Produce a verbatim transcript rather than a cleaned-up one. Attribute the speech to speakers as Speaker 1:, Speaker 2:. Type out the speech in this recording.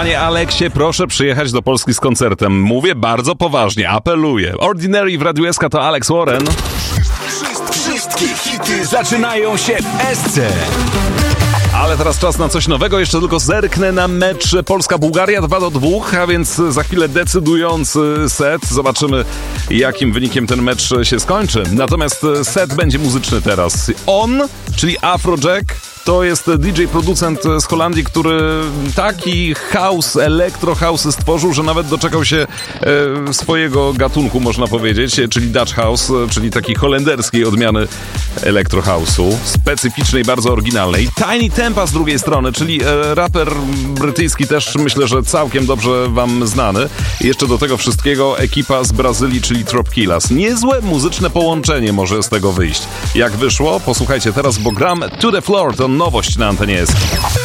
Speaker 1: Panie Aleksie, proszę przyjechać do Polski z koncertem. Mówię bardzo poważnie, apeluję. Ordinary w Radiu S K to Alex Warren.
Speaker 2: Wszystkie hity zaczynają się w S C.
Speaker 1: Ale teraz czas na coś nowego. Jeszcze tylko zerknę na mecz Polska-Bułgaria dwa do dwóch, a więc za chwilę decydujący set. Zobaczymy, jakim wynikiem ten mecz się skończy. Natomiast set będzie muzyczny teraz. On, czyli Afrojack, to jest D J producent z Holandii, który taki house, electro house stworzył, że nawet doczekał się e, swojego gatunku, można powiedzieć, czyli Dutch House, czyli takiej holenderskiej odmiany electro house'u, specyficznej, bardzo oryginalnej. Tiny Tempa z drugiej strony, czyli e, raper brytyjski, też myślę, że całkiem dobrze wam znany. I jeszcze do tego wszystkiego ekipa z Brazylii, czyli Tropkillas. Niezłe muzyczne połączenie może z tego wyjść. Jak wyszło? Posłuchajcie teraz, bo gram To The Floor, to nowość na antenie S K.